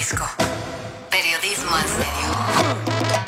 fresco. Periodismo en serio.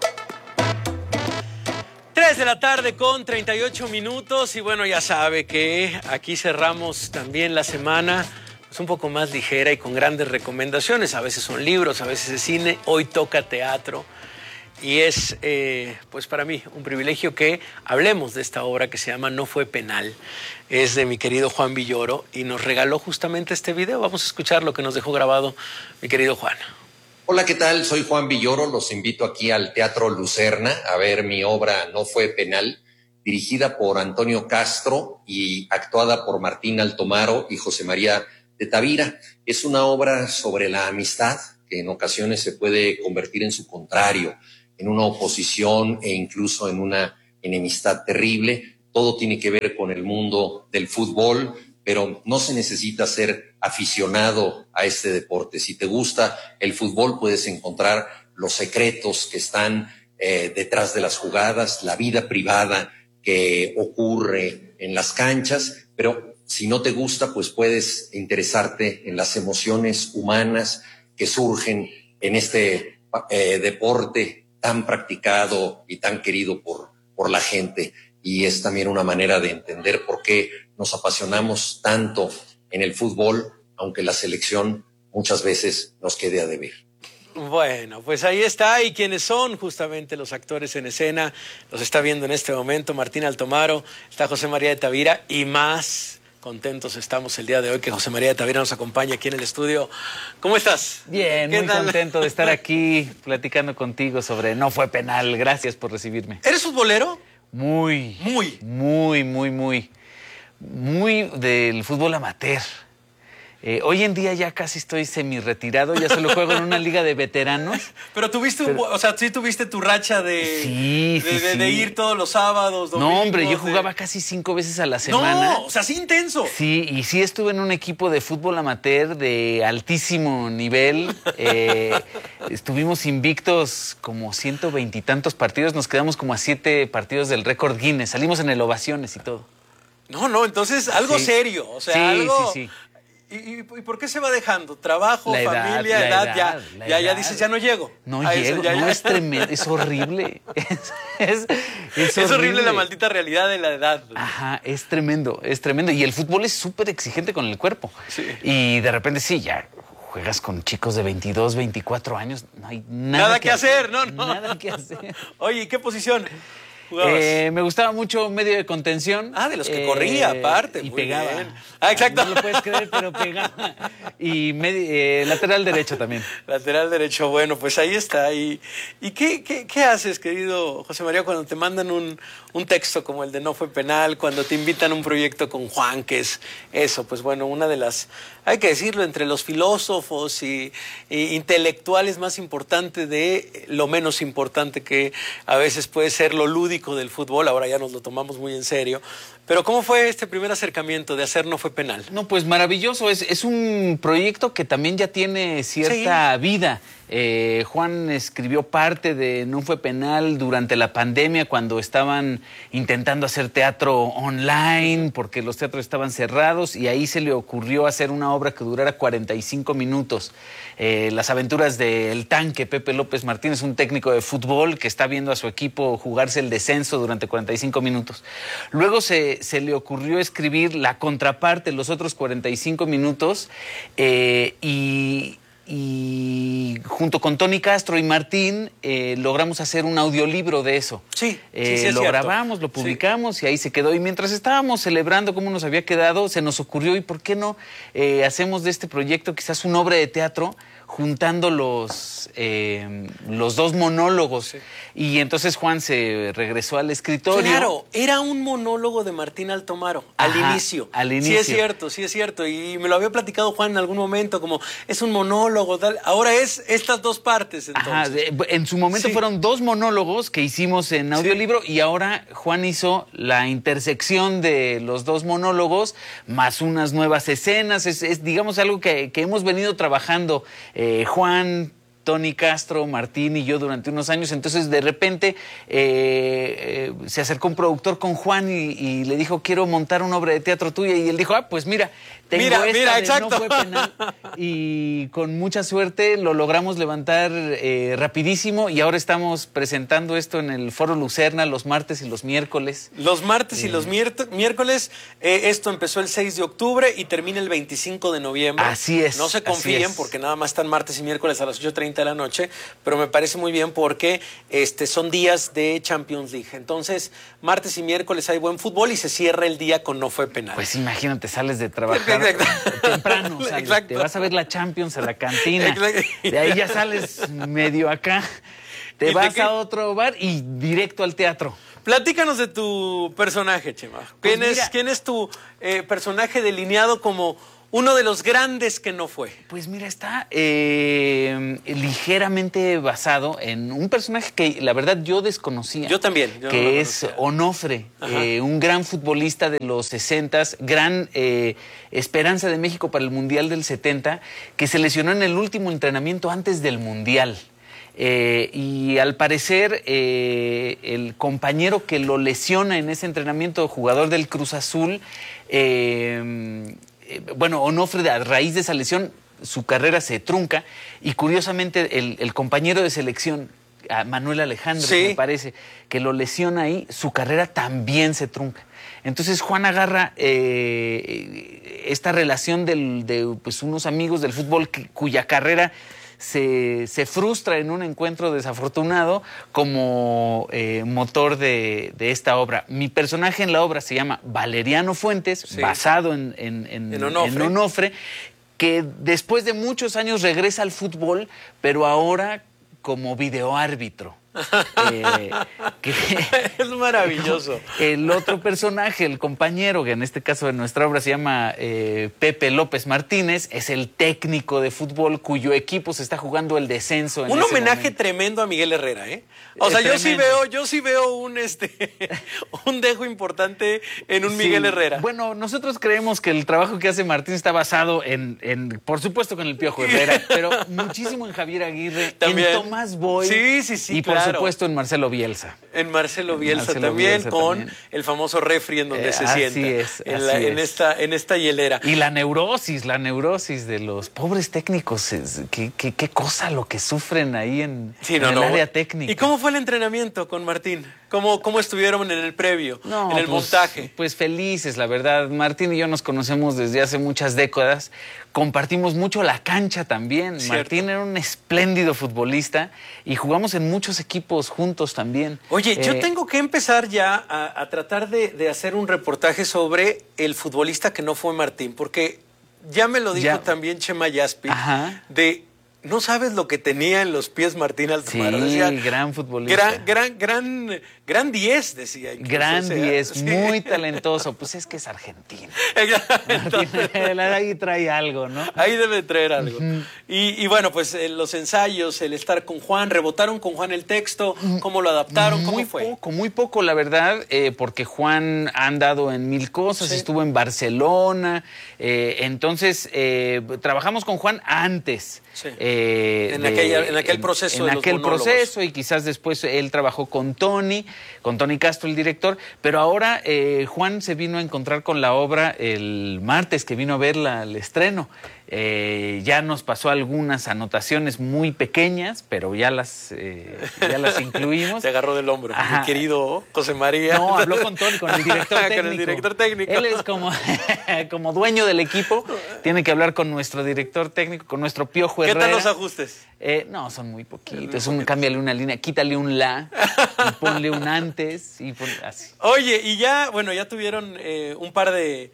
3 de la tarde con 38 minutos y bueno, ya sabe que aquí cerramos también la semana pues un poco más ligera y con grandes recomendaciones. A veces son libros, a veces es cine, hoy toca teatro y es pues para mí un privilegio que hablemos de esta obra que se llama No fue penal. Es de mi querido Juan Villoro y nos regaló justamente este video. Vamos a escuchar lo que nos dejó grabado mi querido Juan. Hola, ¿qué tal? Soy Juan Villoro, los invito aquí al Teatro Lucerna a ver mi obra No fue penal, dirigida por Antonio Castro y actuada por Martín Altomaro y José María de Tavira. Es una obra sobre la amistad que en ocasiones se puede convertir en su contrario, en una oposición e incluso en una enemistad terrible. Todo tiene que ver con el mundo del fútbol, pero no se necesita ser aficionado a este deporte. Si te gusta el fútbol, puedes encontrar los secretos que están detrás de las jugadas, la vida privada que ocurre en las canchas, pero si no te gusta, pues puedes interesarte en las emociones humanas que surgen en este deporte tan practicado y tan querido por la gente. Y es también una manera de entender por qué nos apasionamos tanto en el fútbol, aunque la selección muchas veces nos quede a deber. Bueno, pues ahí está, y quienes son justamente los actores en escena, los está viendo en este momento Martín Altomaro, está José María de Tavira, y más contentos estamos el día de hoy que José María de Tavira nos acompaña aquí en el estudio. ¿Cómo estás? Bien, muy contento de estar aquí platicando contigo sobre No fue penal. Gracias por recibirme. ¿Eres futbolero? Muy del fútbol amateur. Hoy en día ya casi estoy semi-retirado, ya solo juego en una liga de veteranos. Pero tuviste, o sea, sí tuviste tu racha de ir todos los sábados, domingos. No, hombre, yo jugaba casi 5 veces a la semana. No, o sea, sí intenso. Sí, y sí estuve en un equipo de fútbol amateur de altísimo nivel. Estuvimos invictos como 120 y tantos partidos, nos quedamos como a 7 partidos del récord Guinness, salimos en el Ovaciones y todo. No, entonces algo serio, o sea, sí, algo... Sí. ¿Y por qué se va dejando? ¿Trabajo, la familia, edad? Ya dices, ya no llego. No llego, no, es tremendo, es horrible. Es horrible la maldita realidad de la edad. Ajá, es tremendo. Y el fútbol es súper exigente con el cuerpo. Sí. Y de repente sí, ya juegas con chicos de 22, 24 años, no hay nada que hacer, no. Nada que hacer. Oye, ¿y qué posición jugabas? Me gustaba mucho medio de contención. Ah, de los que corría, aparte. Y muy pegaba. Bien. Ah, exacto. No lo puedes creer, pero pegaba. Y lateral derecho también. Lateral derecho, bueno, pues ahí está. ¿Y qué haces, querido José María, cuando te mandan un texto como el de No fue penal, cuando te invitan a un proyecto con Juan, que es eso? Pues bueno, una de las, hay que decirlo, entre los filósofos y intelectuales más importante de lo menos importante que a veces puede ser lo lúdico del fútbol. Ahora ya nos lo tomamos muy en serio. Pero ¿cómo fue este primer acercamiento de hacer No fue penal? No, pues maravilloso. Es un proyecto que también ya tiene cierta vida. Juan escribió parte de No fue penal durante la pandemia, cuando estaban intentando hacer teatro online porque los teatros estaban cerrados, y ahí se le ocurrió hacer una obra que durara 45 minutos. Las aventuras del tanque Pepe López Martínez, un técnico de fútbol que está viendo a su equipo jugarse el descenso durante 45 minutos. Luego se le ocurrió escribir la contraparte, los otros 45 minutos, y junto con Tony Castro y Martín logramos hacer un audiolibro de eso. Sí, lo grabamos, lo publicamos, y ahí se quedó. Y mientras estábamos celebrando cómo nos había quedado, se nos ocurrió, ¿y por qué no hacemos de este proyecto quizás una obra de teatro juntando los 2 monólogos? Sí. Y entonces Juan se regresó al escritorio. Claro, era un monólogo de Martín Altomaro al inicio. Sí es cierto. Y me lo había platicado Juan en algún momento, como es un monólogo, tal. Ahora es estas 2 partes, entonces. Ajá, en su momento fueron 2 monólogos que hicimos en audiolibro, y ahora Juan hizo la intersección de los 2 monólogos más unas nuevas escenas. Es digamos, algo que hemos venido trabajando Juan, Tony Castro, Martín y yo durante unos años. Entonces, de repente, se acercó un productor con Juan y le dijo, quiero montar una obra de teatro tuya. Y él dijo, pues mira, tengo esta exacto. No fue penal. Y con mucha suerte lo logramos levantar rapidísimo y ahora estamos presentando esto en el Foro Lucerna los martes y los miércoles. Los martes y los miércoles, esto empezó el 6 de octubre y termina el 25 de noviembre. Así es. No se confíen porque nada más están martes y miércoles a las 8:30 de la noche, pero me parece muy bien porque son días de Champions League. Entonces, martes y miércoles hay buen fútbol y se cierra el día con No Fue Penal. Pues imagínate, sales de trabajar temprano, te vas a ver la Champions a la cantina. De ahí ya sales medio acá, te vas a otro bar y directo al teatro. Platícanos de tu personaje, Chema. ¿Quién es tu personaje delineado como uno de los grandes que no fue? Pues mira, está ligeramente basado en un personaje que la verdad yo desconocía. Yo también. Que es Onofre, un gran futbolista de los 60s, gran esperanza de México para el Mundial del 70, que se lesionó en el último entrenamiento antes del Mundial. Y al parecer el compañero que lo lesiona en ese entrenamiento, jugador del Cruz Azul, Onofre, a raíz de esa lesión, su carrera se trunca y curiosamente el compañero de selección, Manuel Alejandro, me parece, que lo lesiona ahí, su carrera también se trunca. Entonces Juan agarra esta relación de unos amigos del fútbol cuya carrera se frustra en un encuentro desafortunado como motor de esta obra. Mi personaje en la obra se llama Valeriano Fuentes, basado en Onofre, que después de muchos años regresa al fútbol, pero ahora como videoárbitro. Es maravilloso. El otro personaje, el compañero, que en este caso de nuestra obra se llama Pepe López Martínez, es el técnico de fútbol cuyo equipo se está jugando el descenso. Un homenaje tremendo a Miguel Herrera, ¿eh? O sea, yo sí veo un dejo importante en un Miguel Herrera. Bueno, nosotros creemos que el trabajo que hace Martín está basado en por supuesto, con el Piojo Herrera, pero muchísimo en Javier Aguirre, también. En Tomás Boy. Sí, y por supuesto en Marcelo Bielsa. En Marcelo Bielsa también, con el famoso refri en donde se sienta. En esta hielera. Y la neurosis de los pobres técnicos. Qué cosa lo que sufren ahí en el área técnica. ¿Y cómo fue el entrenamiento con Martín? ¿Cómo estuvieron en el previo, en el montaje? Pues felices, la verdad. Martín y yo nos conocemos desde hace muchas décadas. Compartimos mucho la cancha también. Cierto. Martín era un espléndido futbolista y jugamos en muchos equipos juntos también. Oye, yo tengo que empezar ya a tratar de hacer un reportaje sobre el futbolista que no fue Martín, porque ya me lo dijo también Chema Yaspi, no sabes lo que tenía en los pies Martín Altomaro. Sí, decía, gran futbolista. Gran 10, decía. Incluso, gran 10, muy talentoso. Pues es que es argentino. Martín, ahí trae algo, ¿no? Ahí debe traer algo. Y bueno, pues los ensayos, el estar con Juan, rebotaron con Juan el texto, ¿cómo lo adaptaron? ¿Cómo fue? Muy poco, la verdad, porque Juan ha andado en mil cosas, estuvo en Barcelona, entonces trabajamos con Juan antes. Sí. En aquel proceso de los monólogos. Y quizás después él trabajó con Tony Castro, el director, pero ahora Juan se vino a encontrar con la obra el martes, que vino a ver el estreno. Ya nos pasó algunas anotaciones muy pequeñas, pero ya las incluimos. Se agarró del hombro, mi querido José María. No, habló con Tony, con el director técnico. Con el director técnico. Él es como dueño del equipo, tiene que hablar con nuestro director técnico, con nuestro Piojo Herrera. ¿Qué tal los ajustes? No, son muy poquitos. Cámbiale una línea, quítale un la, y ponle un antes, y así. Oye, y ya tuvieron un par de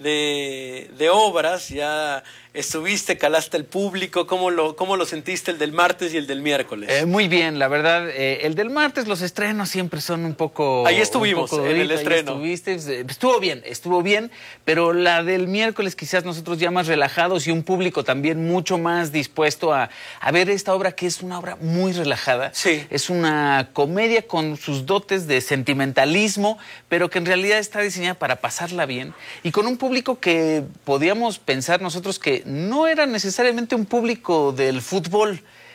obras, ya estuviste, calaste al público, ¿cómo lo sentiste el del martes y el del miércoles? Muy bien, la verdad, el del martes los estrenos siempre son un poco... Ahí estuvimos, en el estreno. Estuvo bien, pero la del miércoles quizás nosotros ya más relajados y un público también mucho más dispuesto a ver esta obra, que es una obra muy relajada. Sí. Es una comedia con sus dotes de sentimentalismo, pero que en realidad está diseñada para pasarla bien y con un público que podíamos pensar nosotros que no era necesariamente un público del fútbol.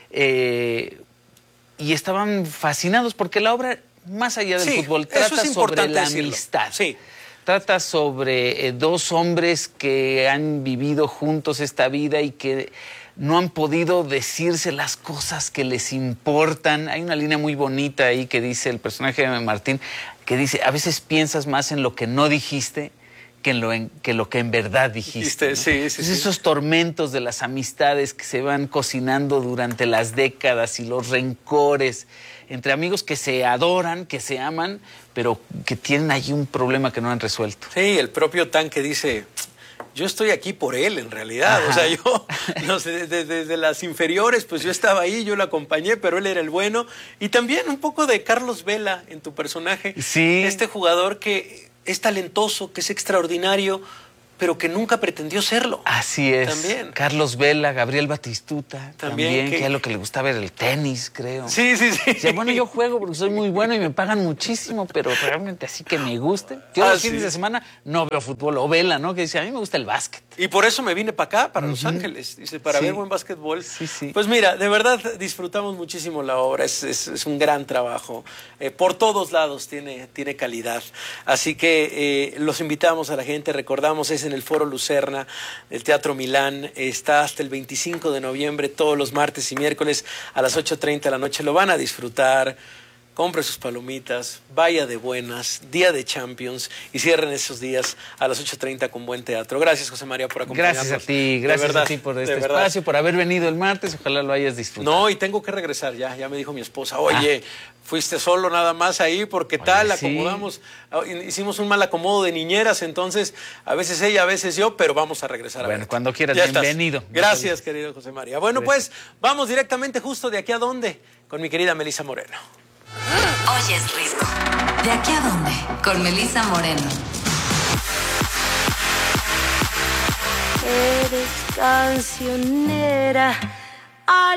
y estaban fascinados porque la obra, más allá del fútbol, trata sobre la amistad. Sí. Trata sobre dos hombres que han vivido juntos esta vida y que no han podido decirse las cosas que les importan. Hay una línea muy bonita ahí que dice el personaje de Martín, que dice, a veces piensas más en lo que no dijiste que lo que en verdad dijiste, ¿no? Sí. Esos tormentos de las amistades que se van cocinando durante las décadas y los rencores entre amigos que se adoran, que se aman, pero que tienen allí un problema que no han resuelto. Sí, el propio Tan que dice, yo estoy aquí por él en realidad. Ajá. O sea, yo, no sé, desde las inferiores, pues yo estaba ahí, yo lo acompañé, pero él era el bueno. Y también un poco de Carlos Vela en tu personaje. Sí. Este jugador que es talentoso, que es extraordinario, pero que nunca pretendió serlo. Así es. También. Carlos Vela, Gabriel Batistuta, también que a lo que le gustaba era el tenis, creo. Sí. Dice, bueno, yo juego porque soy muy bueno y me pagan muchísimo, pero realmente así que me guste. Yo los fines de semana no veo fútbol. O Vela, ¿no? Que dice, a mí me gusta el básquet. Y por eso me vine para acá, para Los Ángeles. Dice, para ver buen básquetbol. Sí. Pues mira, de verdad disfrutamos muchísimo la obra. Es un gran trabajo. Por todos lados tiene calidad. Así que los invitamos a la gente, recordamos, es en el Foro Lucerna del Teatro Milán. Está hasta el 25 de noviembre, todos los martes y miércoles a las 8:30 de la noche. Lo van a disfrutar. Compre sus palomitas, vaya de buenas, día de Champions y cierren esos días a las 8:30 con buen teatro. Gracias, José María, por acompañarnos. Gracias a ti por este espacio, por haber venido el martes. Ojalá lo hayas disfrutado. No, y tengo que regresar ya me dijo mi esposa, oye, fuiste solo nada más ahí porque tal, acomodamos, hicimos un mal acomodo de niñeras, entonces a veces ella, a veces yo, pero vamos a regresar. Bueno, cuando quieras, ya bienvenido. Gracias, querido José María. Bueno, pues vamos directamente justo de aquí a dónde, con mi querida Melissa Moreno. Hoy es rico. ¿De aquí a dónde? Con Melissa Moreno. Eres cancionera.